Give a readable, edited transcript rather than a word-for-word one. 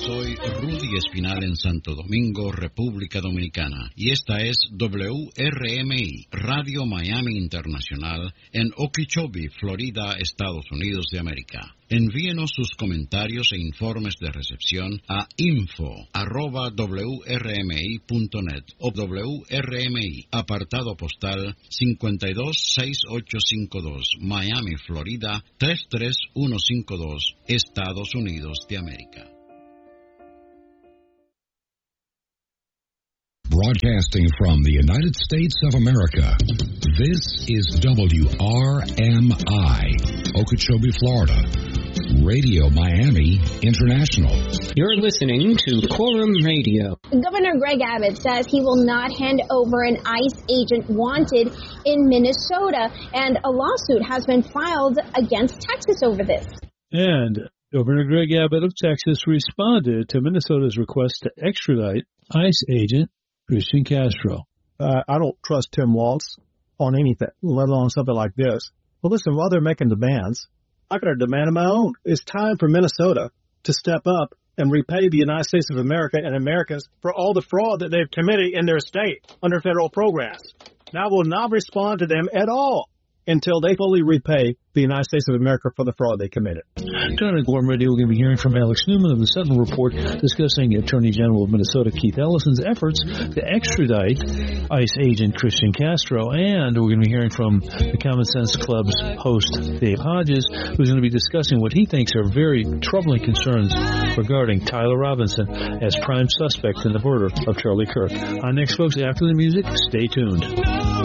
Soy Rudy Espinal en Santo Domingo, República Dominicana, y esta es WRMI, Radio Miami Internacional, en Okeechobee, Florida, Estados Unidos de América. Envíenos sus comentarios e informes de recepción a info@wrmi.net o WRMI, apartado postal 526852, Miami, Florida 33152, Estados Unidos de América. Broadcasting from the United States of America, this is WRMI, Okeechobee, Florida, Radio Miami International. You're listening to Quorum Radio. Governor Greg Abbott says he will not hand over an ICE agent wanted in Minnesota, and a lawsuit has been filed against Texas over this. And Governor Greg Abbott of Texas responded to Minnesota's request to extradite ICE agent Christian Castro. I don't trust Tim Walz on anything, let alone something like this. Well, listen, while they're making demands, I got a demand of my own. It's time for Minnesota to step up and repay the United States of America and Americans for all the fraud that they've committed in their state under federal programs. And I will not respond to them at all until they fully repay the United States of America for the fraud they committed. Tonight on Quorum Radio, we're going to be hearing from Alex Newman of the Sentinel Report discussing Attorney General of Minnesota Keith Ellison's efforts to extradite ICE agent Christian Castro. And we're going to be hearing from the Common Sense Club's host, Dave Hodges, who's going to be discussing what he thinks are very troubling concerns regarding Tyler Robinson as prime suspect in the murder of Charlie Kirk. On next, folks, after the music, stay tuned.